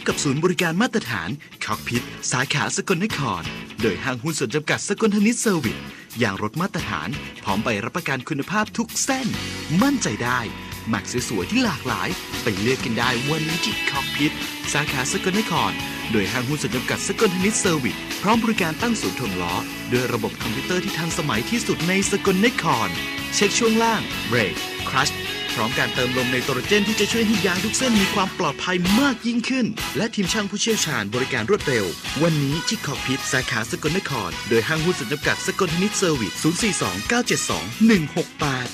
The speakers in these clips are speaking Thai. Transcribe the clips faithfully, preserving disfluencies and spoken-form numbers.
กับศูนย์บริการมาตรฐานคอกพิทสาขาสกลนครโดยห้างหุ้นส่วนจำกัดสกลธนิตเซอร์วิสอย่างรถมาตรฐานพร้อมใบรับประกันคุณภาพทุกเส้นมั่นใจได้แม็กซ์สวยๆที่หลากหลายไปเลือกกันได้วันนี้ที่คอกพิทสาขาสกลนครโดยห้างหุ้นส่วนจำกัดสกลธนิตเซอร์วิสพร้อมบริการตั้งศูนย์ถ่วงล้อด้วยระบบคอมพิวเตอร์ที่ทันสมัยที่สุดในสกลนครเช็คช่วงล่างเบรกคลัตช์พร้อมการเติมลมไนโตรเจนที่จะช่วยให้ยางทุกเส้นมีความปลอดภัยมากยิ่งขึ้นและทีมช่างผู้เชี่ยวชาญบริการรวดเร็ววันนี้ที่คอกพิทสาขาสกลนครโดยห้างหุ้นส่วนจำกัดสกลธนิตเซอร์วิสศูนย์ สี่ สอง เก้า เจ็ด สอง หนึ่ง หก แปด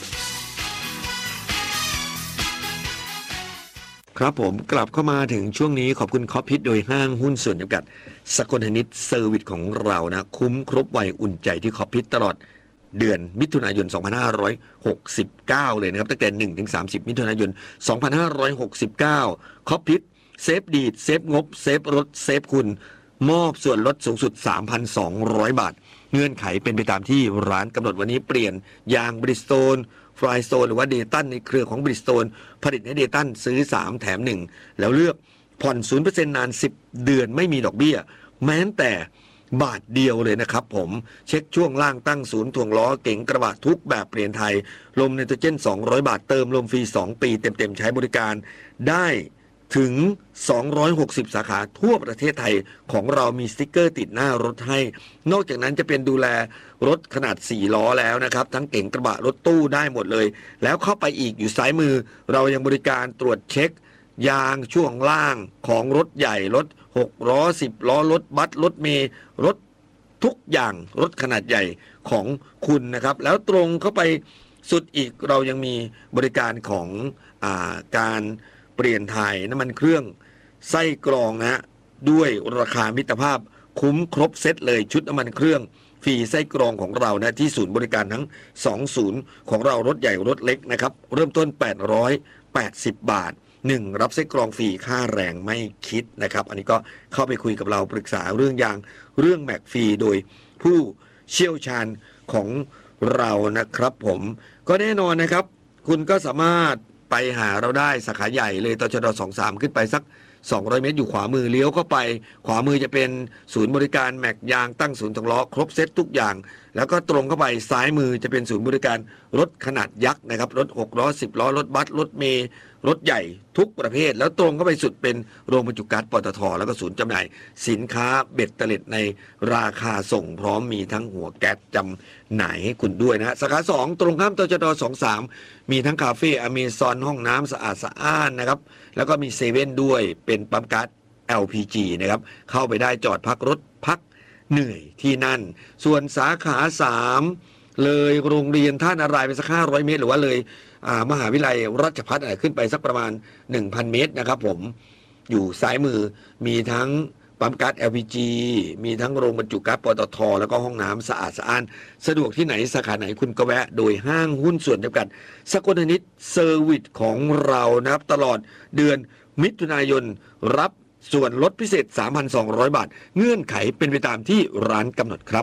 ครับผมกลับเข้ามาถึงช่วงนี้ขอบคุณคอปพิทโดยห้างหุ้นส่วนจำกัดสกลธนิตเซอร์วิสของเรานะคุ้มครบวัยอุ่นใจที่คอปพิทตลอดเดือนมิถุนายนสองพันห้าร้อยหกสิบเก้าเลยนะครับตั้งแต่หนึ่งถึงสามสิบมิถุนายนสองพันห้าร้อยหกสิบเก้าคอปพิทเซฟดีดเซฟงบเซฟรถเซฟคุณมอบส่วนลดสูงสุด สามพันสองร้อย บาทเงื่อนไขเป็นไปตามที่ร้านกำหนดวันนี้เปลี่ยนยางบริสโตนฟลายสโตนหรือว่าเดตันในเครือของบริสโตนผลิตให้เดตันซื้อสามแถมหนึ่งแล้วเลือกผ่อน ศูนย์เปอร์เซ็นต์ นานสิบเดือนไม่มีดอกเบี้ยแม้แต่บาทเดียวเลยนะครับผมเช็คช่วงล่างตั้งศูนย์ถ่วงล้อเก๋งกระบะทุกแบบเปลี่ยนไทยลมไนโตรเจนสองร้อยบาทเติมลมฟรีสองปีเต็มๆใช้บริการได้ถึงสองร้อยหกสิบสาขาทั่วประเทศไทยของเรามีสติ๊กเกอร์ติดหน้ารถให้นอกจากนั้นจะเป็นดูแลรถขนาดสี่ล้อแล้วนะครับทั้งเก๋งกระบะรถตู้ได้หมดเลยแล้วเข้าไปอีกอยู่ซ้ายมือเรายังบริการตรวจเช็คยางช่วงล่างของรถใหญ่รถหกล้อสิบล้อรถบัสรถเมล์รถทุกอย่างรถขนาดใหญ่ของคุณนะครับแล้วตรงเข้าไปสุดอีกเรายังมีบริการของอ่าการเปลี่ยนถ่ายน้ำมันเครื่องไส้กรองนะฮะด้วยราคามิตรภาพคุ้มครบเซตเลยชุดน้ำมันเครื่องฟรีไส้กรองของเรานะที่ศูนย์บริการทั้งสองศูนย์ของเรารถใหญ่รถเล็กนะครับเริ่มต้นแปดร้อยแปดสิบบาทหนึ่งรับไส้กรองฟรีค่าแรงไม่คิดนะครับอันนี้ก็เข้าไปคุยกับเราปรึกษาเรื่องยางเรื่องแม็กฟรีโดยผู้เชี่ยวชาญของเรานะครับผมก็แน่นอนนะครับคุณก็สามารถไปหาเราได้สาขาใหญ่เลยตชดสองสามขึ้นไปสักสองร้อยเมตรอยู่ขวามือเลี้ยวเข้าไปขวามือจะเป็นศูนย์บริการแม็กยางตั้งศูนย์ถ่วงล้อครบเซตทุกอย่างแล้วก็ตรงเข้าไปซ้ายมือจะเป็นศูนย์บริการรถขนาดยักษ์นะครับรถหกล้อสิบล้อรถบัสรถเมล์รถใหญ่ทุกประเภทแล้วตรงเข้าไปสุดเป็นโรงบรรจุก๊าซปตทแล้วก็ศูนย์จำหน่ายสินค้าเบ็ดเตล็ดในราคาส่งพร้อมมีทั้งหัวแก๊สจำหน่ายให้คุณด้วยนะสาขาสองตรงข้ามตชดสองสามมีทั้งคาเฟ่อเมซอนห้องน้ำสะอาดสะอ้านนะครับแล้วก็มีเซเว่นด้วยเป็นปั๊มก๊าซ แอล พี จี นะครับเข้าไปได้จอดพักรถพักเหนื่อยที่นั่นส่วนสาขาสามเลยโรงเรียนท่านารายไปสักห้าร้อยเมตรหรือว่าเลยมหาวิทยาลัยราชภัฏขึ้นไปสักประมาณ หนึ่งพัน เมตรนะครับผมอยู่ซ้ายมือมีทั้งปั๊มก๊าซ แอล พี จี มีทั้งโรงบรรจุก๊าซปตทแล้วก็ห้องน้ำสะอาดสะอ้านสะดวกที่ไหนสาขาไหนคุณก็แวะโดยห้างหุ้นส่วนจำกัดสกลธนิตเซอร์วิสของเรานะครับตลอดเดือนมิถุนายนรับส่วนลดพิเศษ สามพันสองร้อย บาทเงื่อนไขเป็นไปตามที่ร้านกำหนดครับ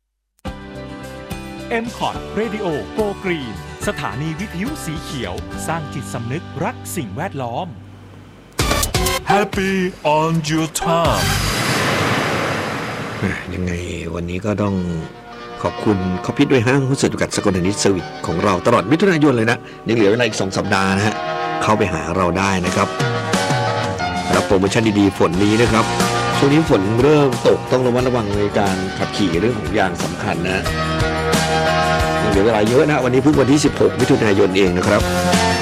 เอ็ม คอท Radio Go Green สถานีวิทยุสีเขียวสร้างจิตสำนึกรักสิ่งแวดล้อม Happy on your time ยังไงวันนี้ก็ต้องขอบคุณคอปพิทด้วยห้างหุ้นส่วนจำกัดสกลธนิตเซอร์วิสของเราตลอดมิถุนายนเลยนะยังเหลือเวลาอีกสองสัปดาห์นะฮะเข้าไปหาเราได้นะครับรับโปรโมชั่นดีๆฝนนี้นะครับช่วงนี้ฝนเริ่มตกต้องระมัดระวังในการขับขี่เรื่องของยางสำคัญนะยังเหลือเวลาเยอะนะวันนี้เพิ่งวันที่สิบหกมิถุนายนเองนะครับ